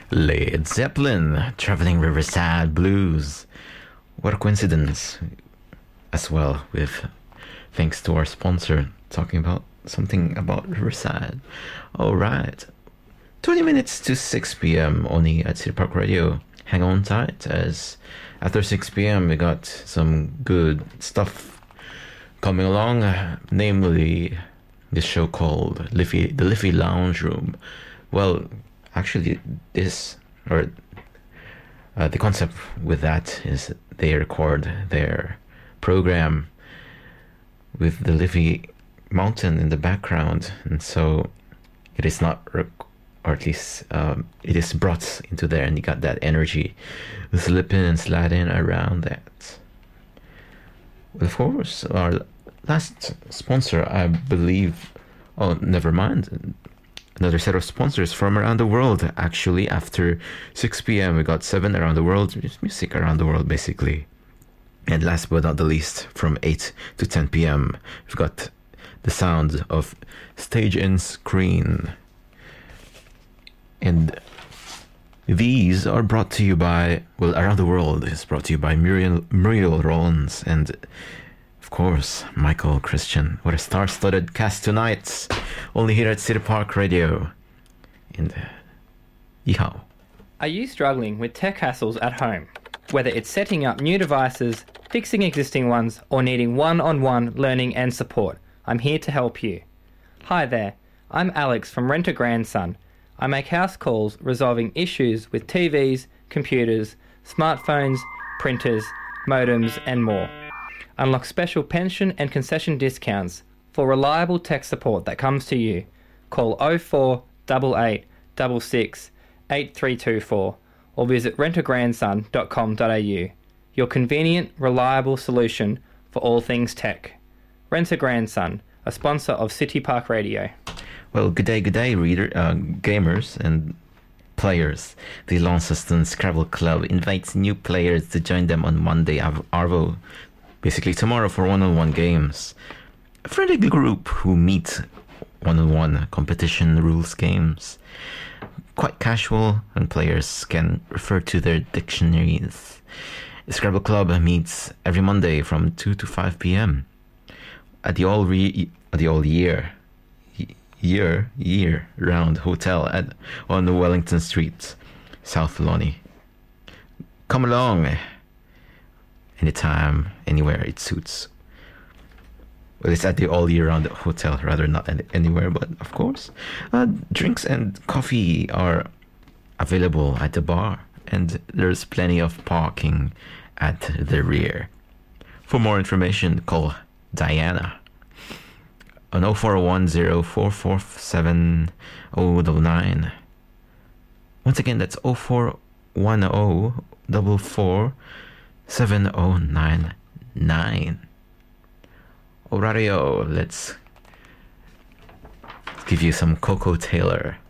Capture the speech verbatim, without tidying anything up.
Led Zeppelin, Traveling River Sad Blues. What a coincidence as well, with thanks to our sponsor talking about something about Riverside. All right, twenty minutes to six p.m. only at City Park Radio. Hang on tight, as after six p.m. we got some good stuff coming along, namely this show called Liffey, the Liffey Lounge Room. Well, actually, this, or uh, the concept with that is they record their program with the Liffey Mountain in the background, and so it is not, rec- or at least um, it is brought into there, and you got that energy slipping and sliding around that. Well, of course, our last sponsor, I believe, oh, never mind. Another set of sponsors from around the world. Actually, after six p.m. we got seven around the world, music around the world basically. And last but not the least, from eight to ten p.m. we've got the sound of Stage and Screen. And these are brought to you by, well, around the world is brought to you by Muriel, Muriel Rollins and, of course, Michael Christian. What a star-studded cast tonight, only here at City Park Radio. And, uh, yeehaw. Are you struggling with tech hassles at home? Whether it's setting up new devices, fixing existing ones, or needing one-on-one learning and support, I'm here to help you. Hi there, I'm Alex from Rent a Grandson. I make house calls resolving issues with T Vs, computers, smartphones, printers, modems, and more. Unlock special pension and concession discounts for reliable tech support that comes to you. Call oh four eight eight six six eight three two four or visit rent a grandson dot com dot a u. Your convenient, reliable solution for all things tech. Rent a Grandson, a sponsor of City Park Radio. Well, good day, good day, reader, uh, gamers and players. The Launceston Scrabble Club invites new players to join them on Monday, Arvo, basically tomorrow, for one-on-one games. A friendly group who meet one-on-one competition rules games. Quite casual, and players can refer to their dictionaries. The Scrabble Club meets every Monday from two to five p.m. at the all re- the all year year year round hotel at on Wellington Street, South Lonnie. Come along, anytime, anywhere it suits. Well, it's at the all year round hotel, rather, not anywhere, but of course, uh, drinks and coffee are available at the bar, and there's plenty of parking at the rear. For more information, call Diana on oh four one oh four four seven oh nine nine. Once again, that's oh four one oh four four seven oh nine nine. Alrighty, let's give you some Coco Taylor.